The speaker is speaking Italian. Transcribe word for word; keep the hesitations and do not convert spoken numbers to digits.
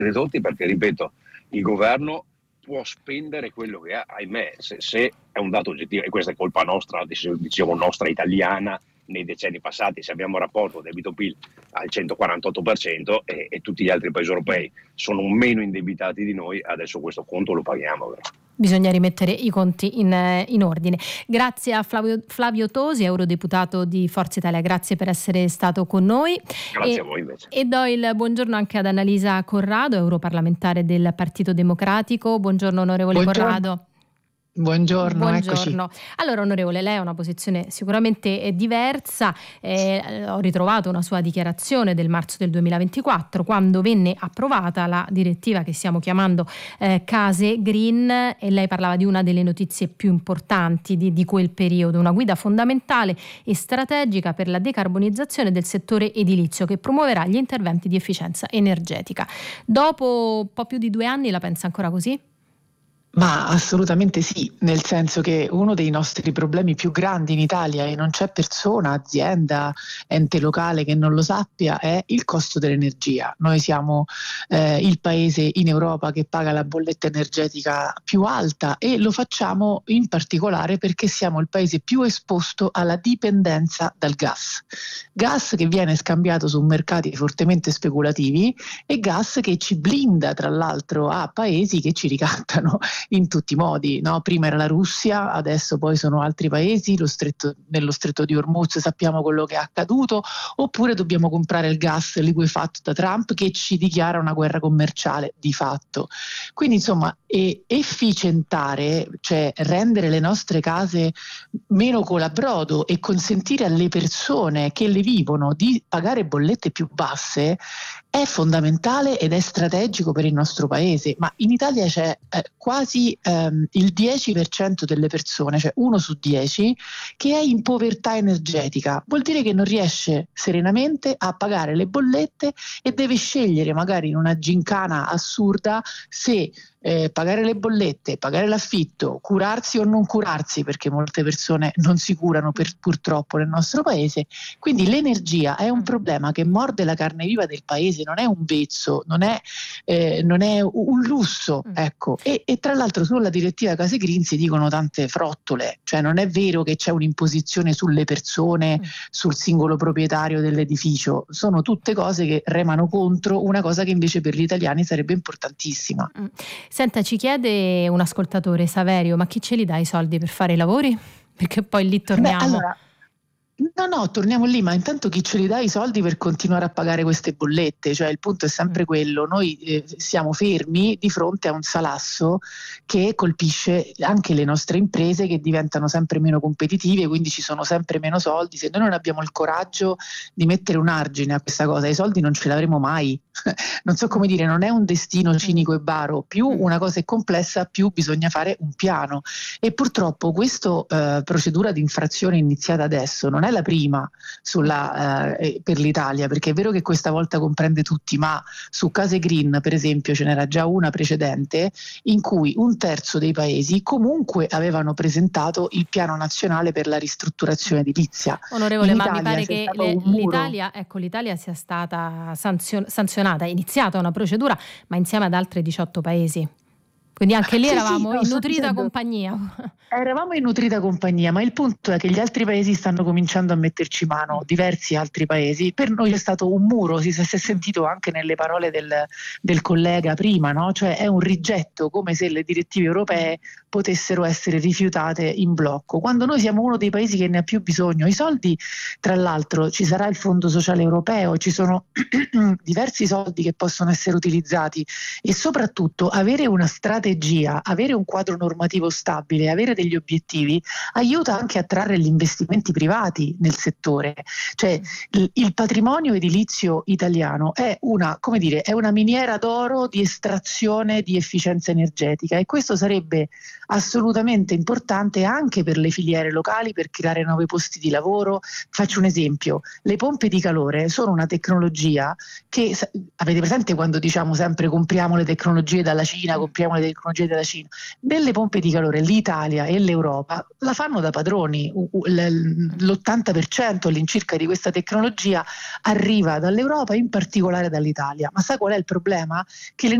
ridotti perché, ripeto, il governo può spendere quello che ha, ahimè, se, se è un dato oggettivo, e questa è colpa nostra, dicevo nostra italiana, nei decenni passati, se abbiamo un rapporto debito-P I L al centoquarantotto per cento e, e tutti gli altri paesi europei sono meno indebitati di noi, adesso questo conto lo paghiamo. Però. Bisogna rimettere i conti in, in ordine. Grazie a Flavio, Flavio Tosi, eurodeputato di Forza Italia, grazie per essere stato con noi. Grazie e, a voi invece. E do il buongiorno anche ad Annalisa Corrado, europarlamentare del Partito Democratico. Buongiorno onorevole Buongiorno. Corrado. Buongiorno, Buongiorno. Eccoci. Allora onorevole, lei ha una posizione sicuramente diversa, eh, ho ritrovato una sua dichiarazione del marzo del duemilaventiquattro quando venne approvata la direttiva che stiamo chiamando eh, Case Green, e lei parlava di una delle notizie più importanti di, di quel periodo, una guida fondamentale e strategica per la decarbonizzazione del settore edilizio che promuoverà gli interventi di efficienza energetica. Dopo un po' più di due anni la pensa ancora così? Ma assolutamente sì, nel senso che uno dei nostri problemi più grandi in Italia, e non c'è persona, azienda, ente locale che non lo sappia, è il costo dell'energia. Noi siamo eh, il paese in Europa che paga la bolletta energetica più alta, e lo facciamo in particolare perché siamo il paese più esposto alla dipendenza dal gas. Gas che viene scambiato su mercati fortemente speculativi e gas che ci blinda tra l'altro a paesi che ci ricattano in tutti i modi, no? Prima era la Russia, adesso poi sono altri paesi, lo stretto, nello stretto di Hormuz sappiamo quello che è accaduto, oppure dobbiamo comprare il gas liquefatto da Trump che ci dichiara una guerra commerciale di fatto. Quindi insomma e efficientare, cioè rendere le nostre case meno colabrodo e consentire alle persone che le vivono di pagare bollette più basse è fondamentale ed è strategico per il nostro paese. Ma in Italia c'è eh, quasi ehm, il dieci per cento delle persone, cioè uno su dieci, che è in povertà energetica. Vuol dire che non riesce serenamente a pagare le bollette e deve scegliere, magari in una gincana assurda, se Eh, pagare le bollette, pagare l'affitto, curarsi o non curarsi, perché molte persone non si curano per, purtroppo nel nostro paese. Quindi l'energia è un problema che morde la carne viva del paese, non è un vezzo, non è, eh, non è un lusso, ecco. E, e tra l'altro sulla direttiva Case Green si dicono tante frottole, cioè non è vero che c'è un'imposizione sulle persone, sul singolo proprietario dell'edificio, sono tutte cose che remano contro una cosa che invece per gli italiani sarebbe importantissima. Senta, ci chiede un ascoltatore, Saverio, ma chi ce li dà i soldi per fare i lavori? Perché poi lì torniamo. Beh, allora, no, no, torniamo lì, ma intanto chi ce li dà i soldi per continuare a pagare queste bollette? Cioè il punto è sempre quello, noi eh, siamo fermi di fronte a un salasso che colpisce anche le nostre imprese, che diventano sempre meno competitive, quindi ci sono sempre meno soldi. Se noi non abbiamo il coraggio di mettere un argine a questa cosa, i soldi non ce l'avremo mai. Non so come dire, non è un destino cinico e baro, più una cosa è complessa più bisogna fare un piano, e purtroppo questa eh, procedura di infrazione iniziata adesso non è la prima sulla, eh, per l'Italia, perché è vero che questa volta comprende tutti, ma su Case Green per esempio ce n'era già una precedente in cui un terzo dei paesi comunque avevano presentato il piano nazionale per la ristrutturazione edilizia. Onorevole, ma mi pare che le, l'Italia, ecco, l'Italia sia stata sanzion- sanzionata, è iniziata una procedura, ma insieme ad altri diciotto paesi. Quindi anche lì sì, eravamo sì, no, in nutrita dicendo, compagnia. Eravamo in nutrita compagnia, ma il punto è che gli altri paesi stanno cominciando a metterci mano, diversi altri paesi. Per noi è stato un muro, si, si è sentito anche nelle parole del, del collega prima, no? Cioè è un rigetto, come se le direttive europee potessero essere rifiutate in blocco, quando noi siamo uno dei paesi che ne ha più bisogno. I soldi, tra l'altro, ci sarà il Fondo Sociale Europeo, ci sono diversi soldi che possono essere utilizzati, e soprattutto avere una strategia, avere un quadro normativo stabile, avere degli obiettivi aiuta anche a attrarre gli investimenti privati nel settore. Cioè il, il patrimonio edilizio italiano è una, come dire, è una miniera d'oro di estrazione di efficienza energetica, e questo sarebbe assolutamente importante anche per le filiere locali, per creare nuovi posti di lavoro. Faccio un esempio: le pompe di calore sono una tecnologia che, avete presente quando diciamo sempre compriamo le tecnologie dalla Cina, compriamo le tecnologie della Cina. Delle pompe di calore l'Italia e l'Europa la fanno da padroni, l'ottanta per cento all'incirca di questa tecnologia arriva dall'Europa, in particolare dall'Italia. Ma sa qual è il problema? Che le